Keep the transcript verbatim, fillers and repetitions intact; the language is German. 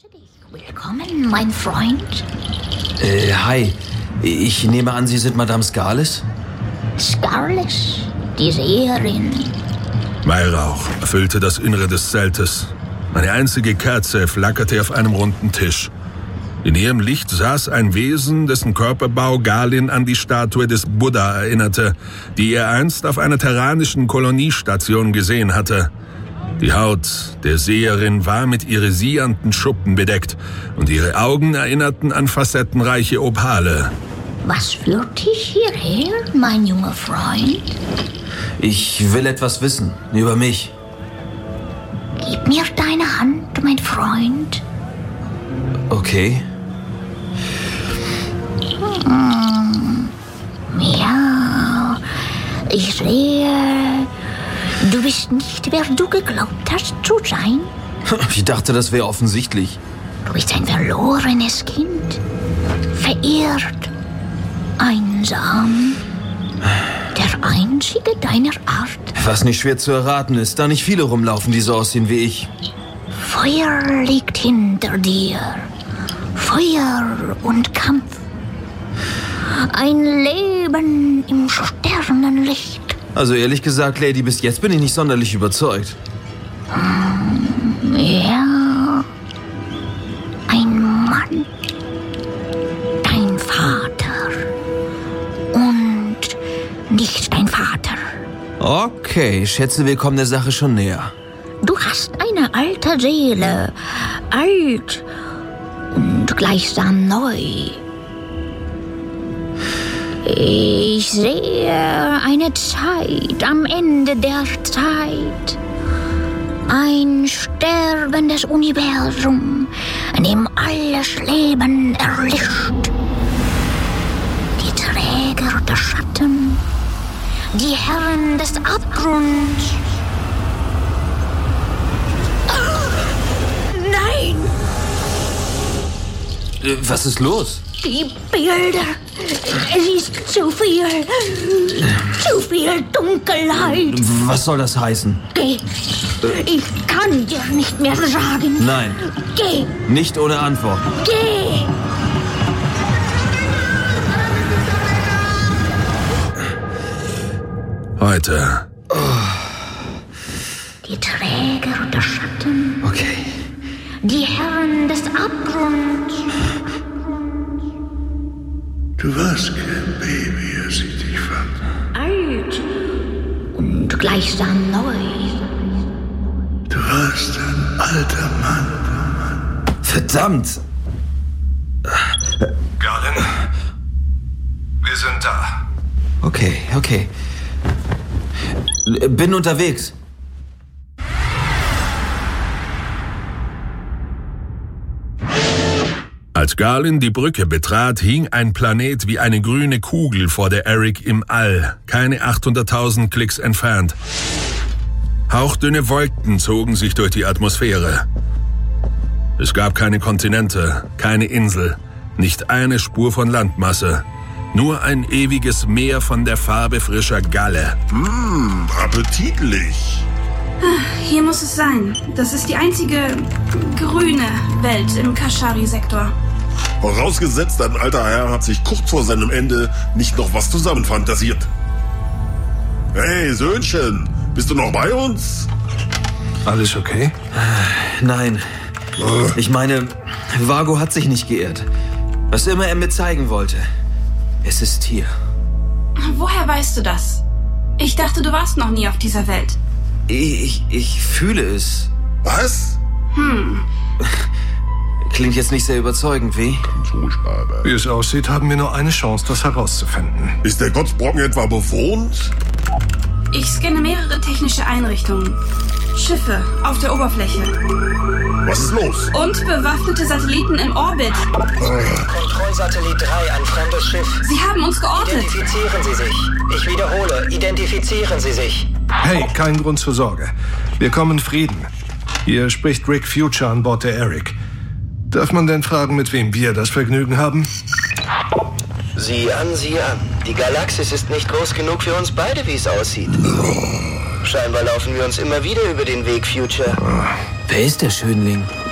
Willkommen, mein Freund. Äh, hi. Ich nehme an, Sie sind Madame Scarlis? Scarlis, die Seherin. Weihrauch erfüllte das Innere des Zeltes. Eine einzige Kerze flackerte auf einem runden Tisch. In ihrem Licht saß ein Wesen, dessen Körperbau Galen an die Statue des Buddha erinnerte, die er einst auf einer terranischen Koloniestation gesehen hatte. Die Haut der Seherin war mit irisierenden Schuppen bedeckt und ihre Augen erinnerten an facettenreiche Opale. Was führt dich hierher, mein junger Freund? Ich will etwas wissen über mich. Gib mir deine Hand, mein Freund. Okay. Hm. Ja, ich sehe, du bist nicht, wer du geglaubt hast zu sein. Ich dachte, das wäre offensichtlich. Du bist ein verlorenes Kind, verehrt, einsam, der einzige deiner Art. Was nicht schwer zu erraten ist, da nicht viele rumlaufen, die so aussehen wie ich. Feuer liegt hinter dir. Feuer und Kampf. Ein Leben im Sternenlicht. Also ehrlich gesagt, Lady, bis jetzt bin ich nicht sonderlich überzeugt. Ja. Ein Mann. Dein Vater. Und nicht dein Vater. Okay, ich schätze, wir kommen der Sache schon näher. Du hast eine alte Seele. Alt und gleichsam neu. Ich sehe eine Zeit am Ende der Zeit. Ein sterbendes Universum, in dem alles Leben erlischt. Die Träger der Schatten, die Herren des Abgrunds. Oh, nein! Äh, was ist los? Die Bilder. Es ist zu viel. Zu viel Dunkelheit. Was soll das heißen? Geh. Ich kann dir nicht mehr sagen. Nein. Geh. Nicht ohne Antwort. Geh. Heute. Oh. Die Träger der Schatten. Okay. Die Herren des Abgrunds. Du warst kein Baby, als ich dich fand. Alt und gleichsam neu. Du warst ein alter Mann. Verdammt! Galen, wir sind da. Okay, okay. Bin unterwegs. Als Galen die Brücke betrat, hing ein Planet wie eine grüne Kugel vor der Eric im All, keine achthunderttausend Klicks entfernt. Hauchdünne Wolken zogen sich durch die Atmosphäre. Es gab keine Kontinente, keine Insel, nicht eine Spur von Landmasse. Nur ein ewiges Meer von der Farbe frischer Galle. Mmh, appetitlich. Hier muss es sein. Das ist die einzige grüne Welt im Kashari-Sektor. Vorausgesetzt, dein alter Herr hat sich kurz vor seinem Ende nicht noch was zusammenfantasiert. Hey, Söhnchen, bist du noch bei uns? Alles okay? Nein. Ich meine, Vago hat sich nicht geirrt. Was immer er mir zeigen wollte. Es ist hier. Woher weißt du das? Ich dachte, du warst noch nie auf dieser Welt. Ich, ich fühle es. Was? Hm. Klingt jetzt nicht sehr überzeugend, wie? Wie es aussieht, haben wir nur eine Chance, das herauszufinden. Ist der Gottsbrocken etwa bewohnt? Ich scanne mehrere technische Einrichtungen. Schiffe auf der Oberfläche. Was ist los? Und bewaffnete Satelliten im Orbit. Kontrollsatellit drei, ein fremdes Schiff. Sie haben uns geortet. Identifizieren Sie sich. Ich wiederhole, identifizieren Sie sich. Hey, kein Grund zur Sorge. Wir kommen Frieden. Hier spricht Rick Future an Bord der Eric. Darf man denn fragen, mit wem wir das Vergnügen haben? Sieh an, sieh an. Die Galaxis ist nicht groß genug für uns beide, wie es aussieht. Scheinbar laufen wir uns immer wieder über den Weg, Future. Wer ist der Schönling?